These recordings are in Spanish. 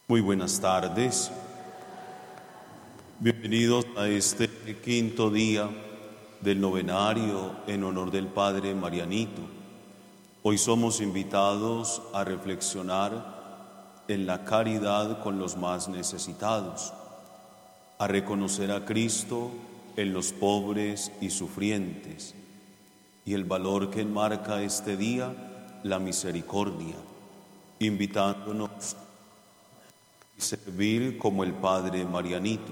Muy buenas tardes. Bienvenidos a este quinto día del novenario en honor del Padre Marianito. Hoy somos invitados a reflexionar en la caridad con los más necesitados, a reconocer a Cristo en los pobres y sufrientes, y el valor que enmarca este día, la misericordia, invitándonos a servir como el Padre Marianito.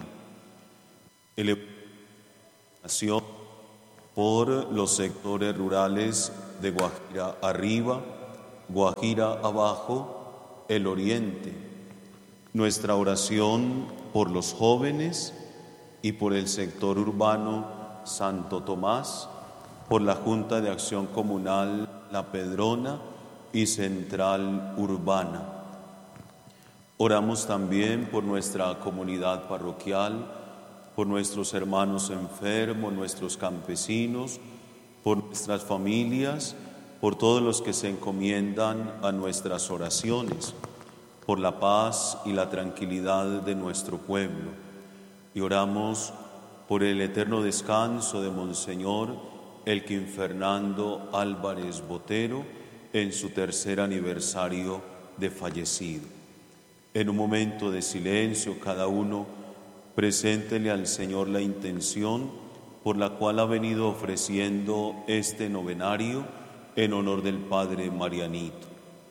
Elevación por los sectores rurales de Guajira arriba, Guajira abajo, el oriente. Nuestra oración por los jóvenes y por el sector urbano Santo Tomás, por la Junta de Acción Comunal La Pedrona y Central Urbana. Oramos también por nuestra comunidad parroquial, por nuestros hermanos enfermos, nuestros campesinos, por nuestras familias, por todos los que se encomiendan a nuestras oraciones, por la paz y la tranquilidad de nuestro pueblo. Y oramos por el eterno descanso de Monseñor Elkin Fernando Álvarez Botero en su tercer aniversario de fallecido. En un momento de silencio, cada uno preséntele al Señor la intención por la cual ha venido ofreciendo este novenario en honor del Padre Marianito.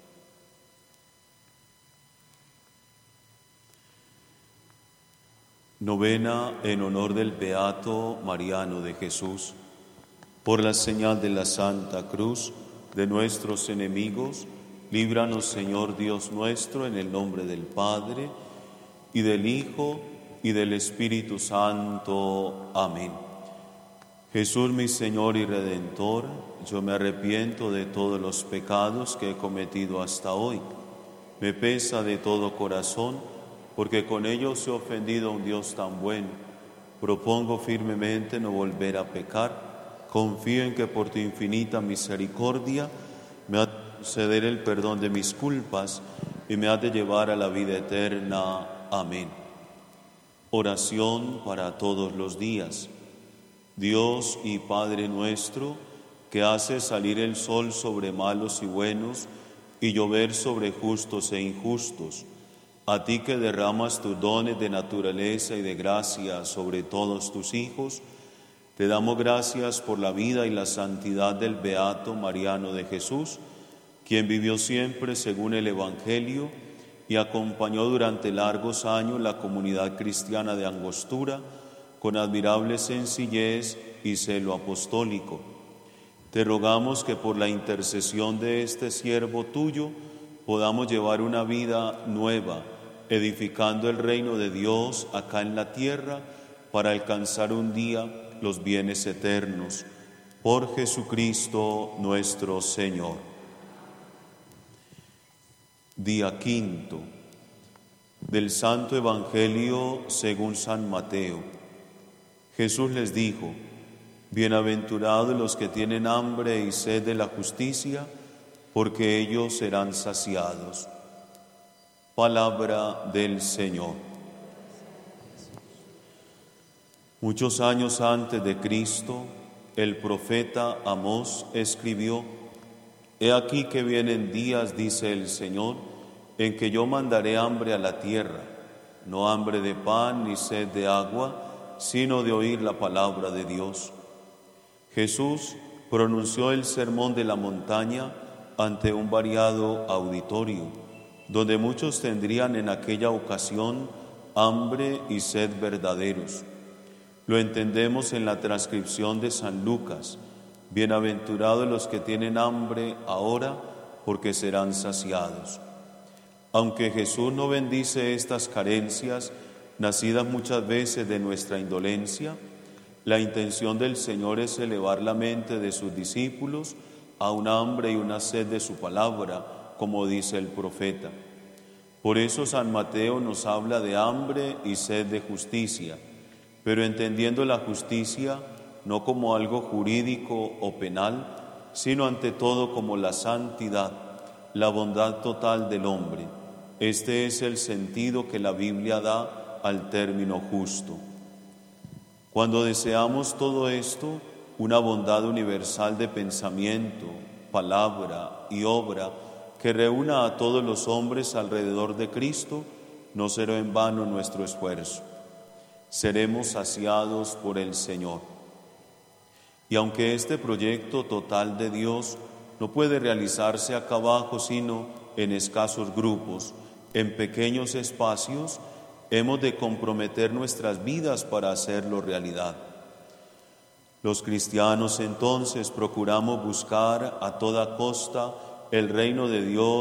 Novena en honor del Beato Mariano de Jesús. Por la señal de la Santa Cruz de nuestros enemigos, líbranos, Señor Dios nuestro, en el nombre del Padre, y del Hijo, y del Espíritu Santo. Amén. Jesús, mi Señor y Redentor, yo me arrepiento de todos los pecados que he cometido hasta hoy. Me pesa de todo corazón, porque con ellos he ofendido a un Dios tan bueno. Propongo firmemente no volver a pecar. Confío en que por tu infinita misericordia me has de conceder el perdón de mis culpas y me has de llevar a la vida eterna. Amén. Oración para todos los días. Dios y Padre nuestro, que haces salir el sol sobre malos y buenos y llover sobre justos e injustos, a ti que derramas tus dones de naturaleza y de gracia sobre todos tus hijos, te damos gracias por la vida y la santidad del Beato Mariano de Jesús, quien vivió siempre según el Evangelio y acompañó durante largos años la comunidad cristiana de Angostura con admirable sencillez y celo apostólico. Te rogamos que por la intercesión de este siervo tuyo podamos llevar una vida nueva, edificando el reino de Dios acá en la tierra para alcanzar un día los bienes eternos. Por Jesucristo nuestro Señor. Día quinto del Santo Evangelio según San Mateo. Jesús les dijo: bienaventurados los que tienen hambre y sed de la justicia, porque ellos serán saciados. Palabra del Señor. Muchos años antes de Cristo, el profeta Amós escribió: He aquí que vienen días, dice el Señor, en que yo mandaré hambre a la tierra, no hambre de pan ni sed de agua, sino de oír la palabra de Dios. Jesús pronunció el sermón de la montaña ante un variado auditorio, donde muchos tendrían en aquella ocasión hambre y sed verdaderos. Lo entendemos en la transcripción de San Lucas: bienaventurados los que tienen hambre ahora, porque serán saciados. Aunque Jesús no bendice estas carencias, nacidas muchas veces de nuestra indolencia, la intención del Señor es elevar la mente de sus discípulos a un hambre y una sed de su palabra, como dice el profeta. Por eso San Mateo nos habla de hambre y sed de justicia, pero entendiendo la justicia no como algo jurídico o penal, sino ante todo como la santidad, la bondad total del hombre. Este es el sentido que la Biblia da al término justo. Cuando deseamos todo esto, una bondad universal de pensamiento, palabra y obra que reúna a todos los hombres alrededor de Cristo, no será en vano nuestro esfuerzo. Seremos saciados por el Señor. Y aunque este proyecto total de Dios no puede realizarse acá abajo, sino en escasos grupos, en pequeños espacios, hemos de comprometer nuestras vidas para hacerlo realidad. Los cristianos entonces procuramos buscar a toda costa el reino de Dios